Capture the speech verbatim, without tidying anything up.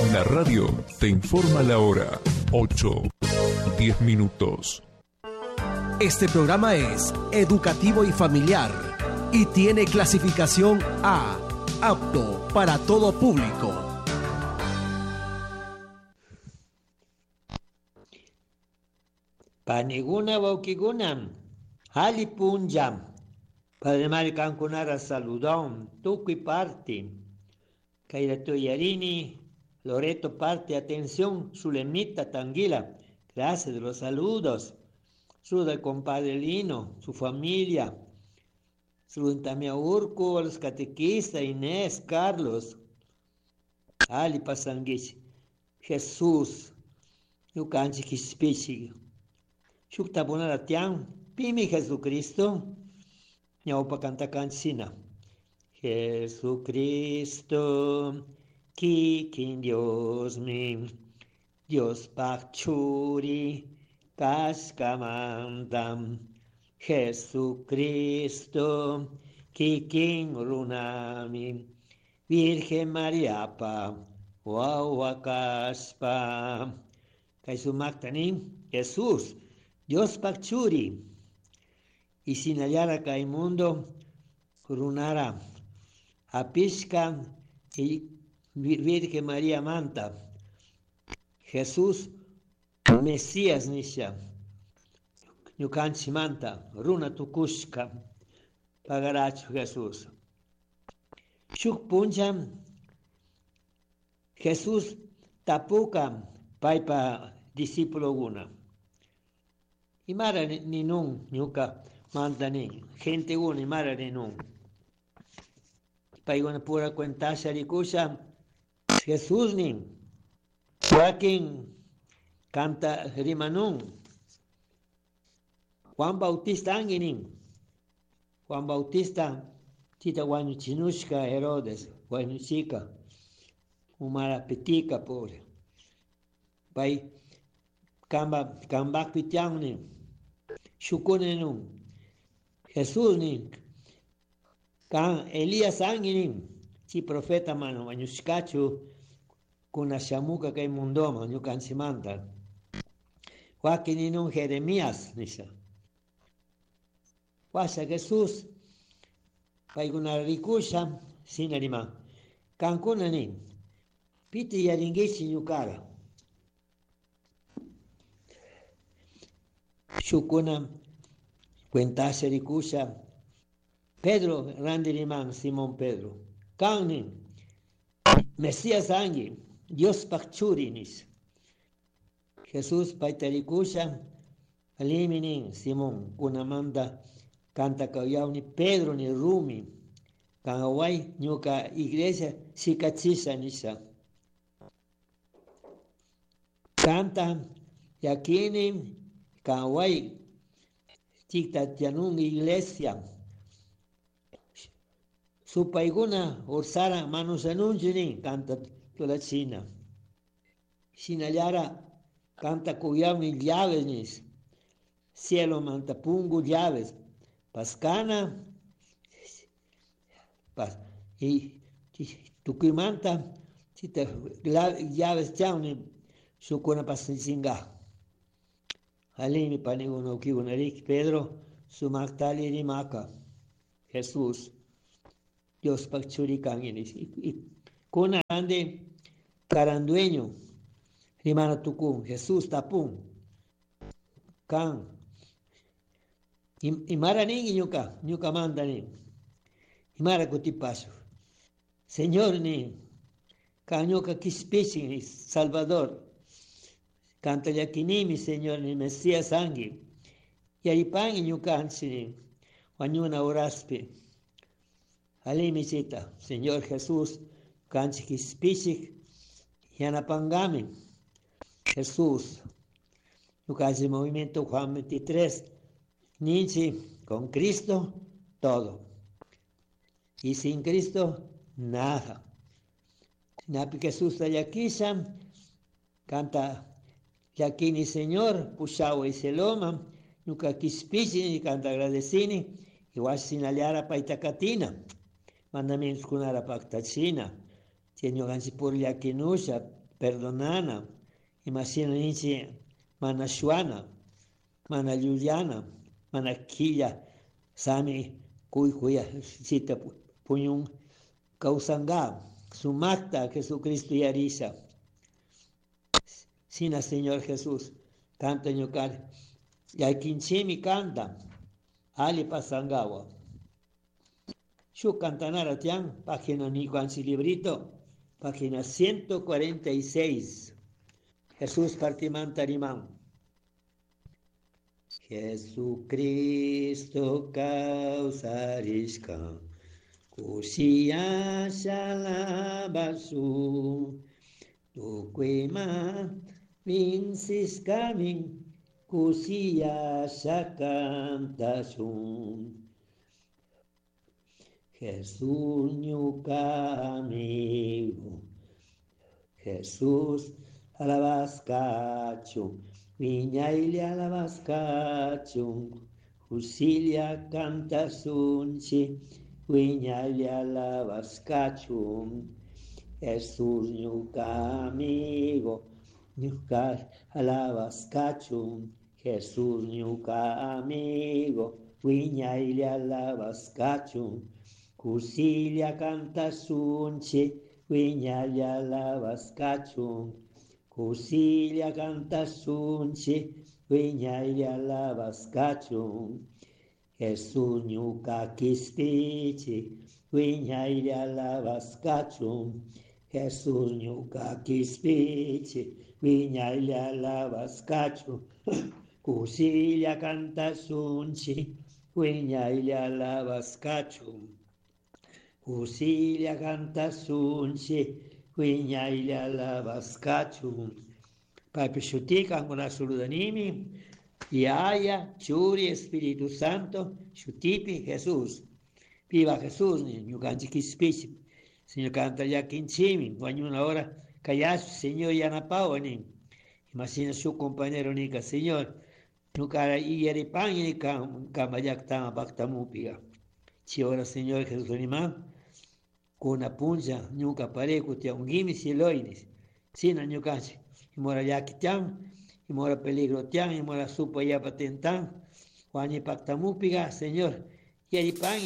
La radio te informa la hora. ocho, diez minutos. Este programa es educativo y familiar y tiene clasificación A, apto para todo público. Paniguna Baukigunam, Hali Punjam, Padre Mario Canconara saludón, Tuqui Parti, Kairato Yarini, Loreto Parte, atención, Zulemita Tanguila, gracias de los saludos, saluda al compadre Lino, su familia, saluda también a Urco, a los catequistas, Inés, Carlos, Ali Pasanguich, Jesús, Yucanchi Kispichi, Shukta Bonaratian, Pimi Jesucristo, Ñaupa canta cancina. Jesucristo, Kikin Dios mi, Dios Pachuri, Cascamandam. Jesucristo, Kikin Runami, Virgen María Pa, Wawakaspa. Kaisumaktanin, Jesús, Dios Pachuri. Y Sinayara Kaimundo, Runara, Apishka y Virgen María Manta. Jesús, Mesías Nisha, Yukanchi Manta, Runa Tukushka, Pagaracho Jesús. Shuk Punjam, Jesús Tapuka, Paipa discípulo Guna. Y Mara Ninun, Yuka. Mandanin, gente una y mara de nun. Paigona pura cuenta sharikusha, Jesús nin. Joaquín canta rimanun. Juan Bautista anginin. Juan Bautista, tita guanyu chinushka Herodes, guanyu chica. Umara petica pobre. Pai kamba kambak pitiang nin. Shukunenun. Jesús ni kan Elías anginin si profeta mano manuskachu kuna shamuka kai mundoma nyukan simanta wakininun Jeremías nisa wasa Jesús paiguna rikusha sinarima kan kunanin piti yaringichi nyukara shukuna cuenta Sericusha, Pedro Randirimán, Simón Pedro, Kanin, Mesías Angi, Dios Pachurinis, Jesús Paitaricusha, Aliminin, Simón, Kunamanda, Canta Kauyauni, Pedro ni Rumi, Kanawai, Nyuka Iglesia, Sikachisa Nisa. Canta Yakini, Kanawai, Chicta Tianung Iglesia. Su paiguna Ursara Manus Anunjini canta toda China. Sinayara canta Kuyami Llaves. Cielo Mantapungu Llaves. Pascana y Tuquimanta Chita Llaves Chauni Sukuna Pasinga. Alimi paniguno kiunarik Pedro sumaktali rimaka Jesús Dios pachurikan inis y kuna ande carandueño rimana tukun Jesús tapun kan imara ni ñuka ñuka manda ni imara kutipaso Señor ni kan ñuka kispichi ni Salvador canta yakini mi Señor ni Mesías angi. Y ahí pan y ñucansini. Wañuna oraspi. Ali chita, Señor Jesús, canchi kispichik. Yanapangami. Jesús. Yucasi movimiento Juan veintitrés. Ninchi, con Cristo, todo. Y sin Cristo, nada. Napi Jesús Tayakisha, canta Yakini Señor, Pushao y Seloma, Nuka Kispichi, canta agradecini, igual sinaliara paitacatina, mandamientos kunara pactachina, Señor Gansipur Yakinusha, perdonana, imagina ninchi mana shuana, mana llullana, mana quilla, sami cuy cuya cita puñun causanga, sumacta Jesucristo y arisa. Sina Señor Jesús, canta ñucar, y hay quinchimi canta, ali pasangawa. Shu cantanara tian, página ni cuansi librito, página ciento cuarenta y seis. Jesús partimantarimán. Jesucristo causarishka, kushia shalabasu, tuquema vincis camin, kushia shakantasun. Jesús ñuka amigo, Jesús alabascacho, viñaile alabascacho, Jusilia canta sunchi, viñaile alabascacho. Jesús ñuka amigo, ñuka alabascacho, Jesús ñuka amigo, viñaile alabascacho. Cusilia canta sunche, viñaile alabascacho. Cusilia canta sunche, viñaile alabascacho. Jesús ñuka kispiche, viñaile alabascacho. Jesús ñuka kispiche, viñaile alabascacho. Cusilia canta sunche, viñaile alabascacho. Cusilia canta sunche, viñaile alabascacho. Pai Shutika angona suludanimi, Yaya, Churi, Espíritu Santo, Shutipi, Jesús. Viva Jesús, niño canchi kispichi. Señor canta ya quinchimi, guaño una hora, callas, Señor yanapao, ni. Imagina su compañero nica, Señor. Nunca y eripan y camayak tama baktamupiga. Si ahora, Señor Jesús, animán. Con una puncha, nunca parejo, te ungimi siloinis. Sina ñucanchi. Y mora yakitian, y mora peligro tian, y mora supo ya patentan. Juan y pactamupiga, Señor. Y eripan